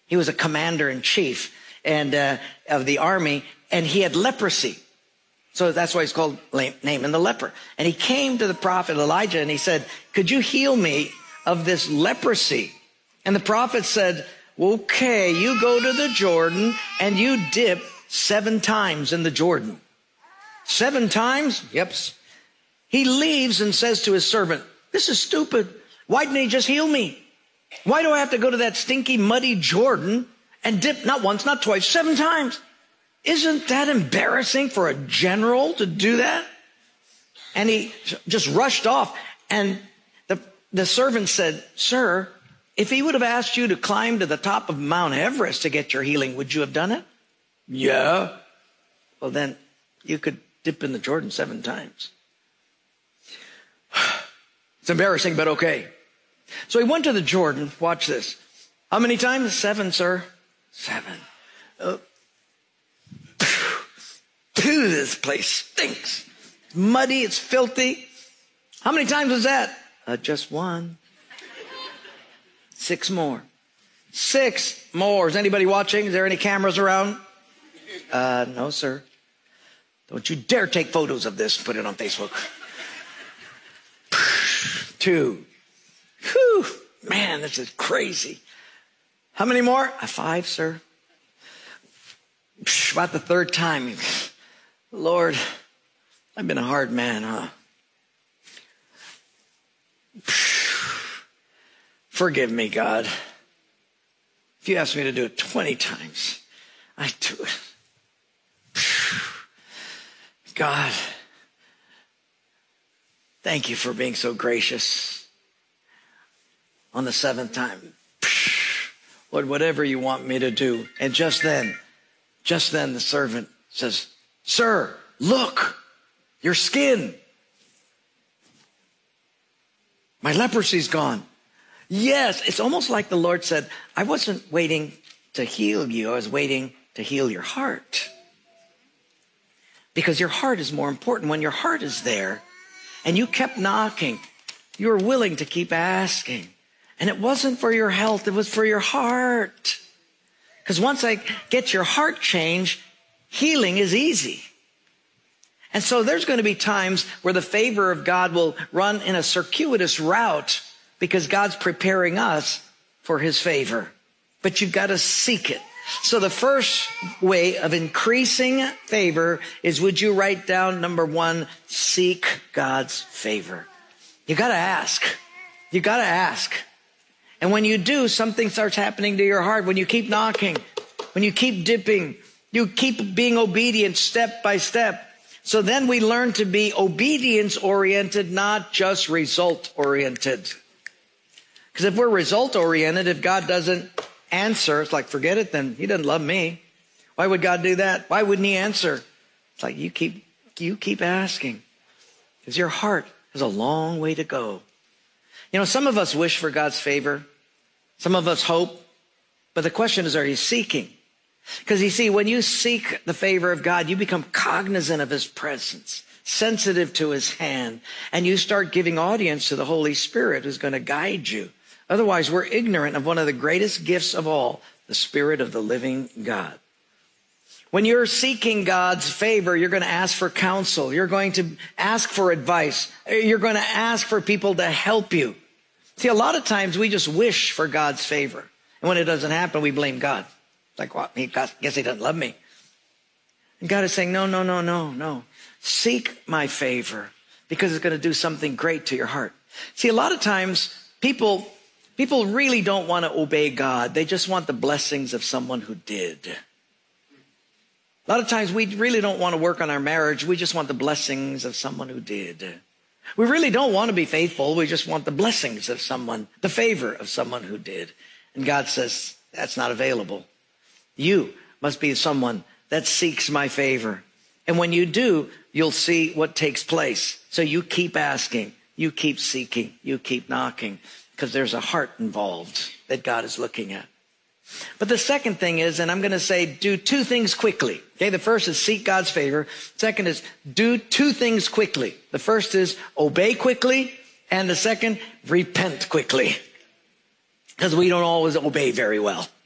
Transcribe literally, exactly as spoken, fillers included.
He was a commander in chief and uh, of the army, and he had leprosy. So that's why he's called Naaman the leper. And he came to the prophet Elijah and he said, could you heal me of this leprosy? And the prophet said, okay, you go to the Jordan and you dip seven times in the Jordan. Seven times? Yep. He leaves and says to his servant, this is stupid. Why didn't he just heal me? Why do I have to go to that stinky, muddy Jordan and dip not once, not twice, seven times? Isn't that embarrassing for a general to do that? And he just rushed off. And the, the servant said, sir, if he would have asked you to climb to the top of Mount Everest to get your healing, would you have done it? Yeah. Well, then you could dip in the Jordan seven times. It's embarrassing, but okay. So he went to the Jordan. Watch this. How many times? Seven, sir. Seven. Uh, Phew, this place stinks. It's muddy. It's filthy. How many times was that? Uh, just one. Six more. Six more. Is anybody watching? Is there any cameras around? Uh, no, sir. Don't you dare take photos of this and put it on Facebook. Two. Whew. Man, this is crazy. How many more? Uh, five, sir. About the third time. Lord, I've been a hard man, huh? Forgive me, God. If you ask me to do it twenty times, I do it. God, thank you for being so gracious. On the seventh time, Lord, whatever you want me to do. And just then, just then the servant says, sir, look, your skin. My leprosy's gone. Yes, it's almost like the Lord said, I wasn't waiting to heal you. I was waiting to heal your heart. Because your heart is more important. When your heart is there and you kept knocking, you were willing to keep asking. And it wasn't for your health, it was for your heart. Because once I get your heart changed, healing is easy. And so there's going to be times where the favor of God will run in a circuitous route because God's preparing us for his favor. But you've got to seek it. So the first way of increasing favor is, would you write down number one, seek God's favor. You got to ask. You got to ask. And when you do, something starts happening to your heart. When you keep knocking, when you keep dipping, you keep being obedient step by step. So then we learn to be obedience-oriented, not just result-oriented. Because if we're result-oriented, if God doesn't answer, it's like, forget it, then he doesn't love me. Why would God do that? Why wouldn't he answer? It's like, you keep, you keep asking. Because your heart has a long way to go. You know, some of us wish for God's favor. Some of us hope. But the question is, are you seeking? Because you see, when you seek the favor of God, you become cognizant of his presence, sensitive to his hand, and you start giving audience to the Holy Spirit who's going to guide you. Otherwise, we're ignorant of one of the greatest gifts of all, the Spirit of the living God. When you're seeking God's favor, you're going to ask for counsel. You're going to ask for advice. You're going to ask for people to help you. See, a lot of times we just wish for God's favor. And when it doesn't happen, we blame God. Like, well, he got, guess he doesn't love me. And God is saying, no, no, no, no, no. Seek my favor because it's going to do something great to your heart. See, a lot of times people, people really don't want to obey God. They just want the blessings of someone who did. A lot of times we really don't want to work on our marriage. We just want the blessings of someone who did. We really don't want to be faithful. We just want the blessings of someone, the favor of someone who did. And God says, that's not available. You must be someone that seeks my favor. And when you do, you'll see what takes place. So you keep asking, you keep seeking, you keep knocking, because there's a heart involved that God is looking at. But the second thing is, and I'm going to say, do two things quickly. Okay, the first is seek God's favor. Second is do two things quickly. The first is obey quickly, and the second, repent quickly. Because we don't always obey very well.